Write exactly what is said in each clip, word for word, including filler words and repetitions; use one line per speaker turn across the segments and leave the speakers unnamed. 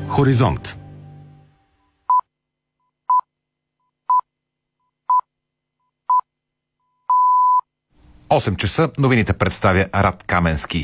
Хоризонт.
осем часа новините представя Рад Каменски.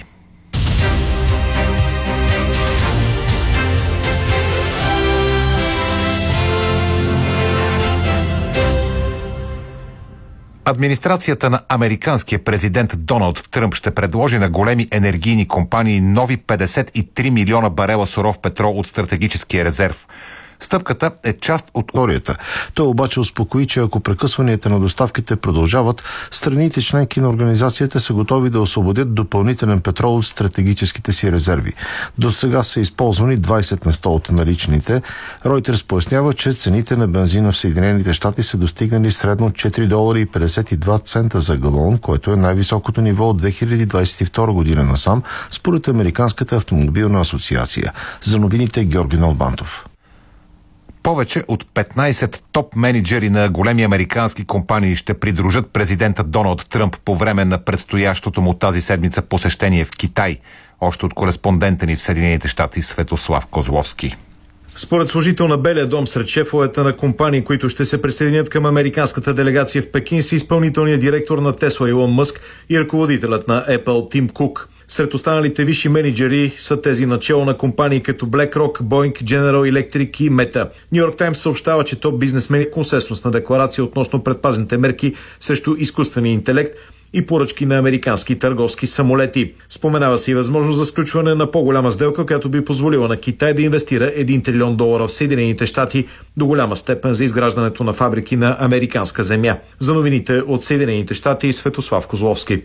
Администрацията на американския президент Доналд Тръмп ще предложи на големи енергийни компании нови петдесет и три милиона барела суров петрол от стратегическия резерв. Стъпката е част от теорията.
Той обаче успокои, че ако прекъсванията на доставките продължават, страните членки на организацията са готови да освободят допълнителен петрол от стратегическите си резерви. До сега са използвани двайсет на сто от наличните. Ройтерс пояснява, че цените на бензина в Съединените щати са достигнали средно четири долара и петдесет и два цента за галон, което е най-високото ниво от две хиляди двайсет и втора година насам, според Американската автомобилна асоциация. За новините Георги Налбантов.
Повече от петнайсет топ менеджери на големи американски компании ще придружат президента Доналд Тръмп по време на предстоящото му тази седмица посещение в Китай. Още от кореспондента ни в Съединените щати Светослав Козловски.
Според служител на Белия дом, сред шефовете на компании, които ще се присъединят към американската делегация в Пекин, са изпълнителният директор на Тесла Илон Мъск и ръководителят на Apple Тим Кук. Сред останалите висши менеджери са тези начало на компании като BlackRock, Boeing, General Electric и Meta. Ню Йорк Таймс съобщава, че топ бизнесмени консенсусна декларация относно предпазните мерки срещу изкуствения интелект и поръчки на американски търговски самолети. Споменава се и възможност за сключване на по-голяма сделка, която би позволила на Китай да инвестира един трилион долара в Съединените щати, до голяма степен за изграждането на фабрики на американска земя. За новините от Съединените щати Светослав Козловски.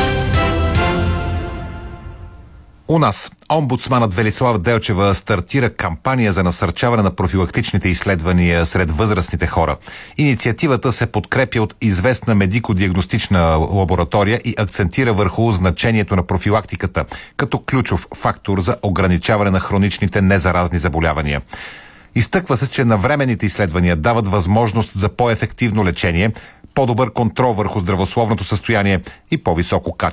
У нас омбудсманът Велислава Делчева стартира кампания за насърчаване на профилактичните изследвания сред възрастните хора. Инициативата се подкрепя от известна медико-диагностична лаборатория и акцентира върху значението на профилактиката като ключов фактор за ограничаване на хроничните незаразни заболявания. Изтъква се, че навременните изследвания дават възможност за по-ефективно лечение, по-добър контрол върху здравословното състояние и по-високо качество.